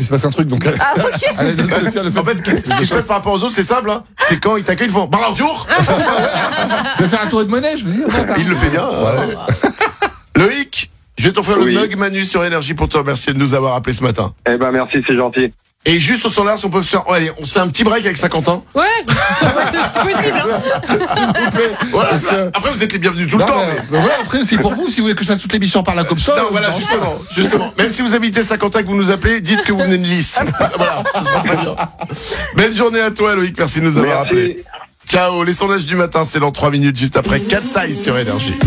il se passe un truc, donc. Allez, le fait. En fait, ce qui se passe par rapport aux autres, c'est simple, hein. C'est quand ils t'accueillent, ils font bonjour. Je vais faire un tour de monnaie, je veux dire. Il le fait bien. Ouais. Loïc, je vais t'offrir le mug Manu sur Énergie pour te remercier de nous avoir appelé ce matin. Eh ben, merci, c'est gentil. Et juste au standard, si on peut se faire, allez, on se fait un petit break avec Saint-Quentin. Ouais, c'est possible. S'il vous plaît. Voilà, Parce que. après, vous êtes les bienvenus tout le Non, temps. mais voilà, après, c'est pour vous, si vous voulez que je fasse toute l'émission par là comme ça. Non, voilà, justement. Même si vous habitez Saint-Quentin, que vous nous appelez, dites que vous venez de Nice. Voilà, ce sera très bien. Belle journée à toi, Loïc. Merci de nous avoir appelés. Ciao. Les sondages du matin, c'est dans 3 minutes, juste après Cat's Eyes sur Énergie.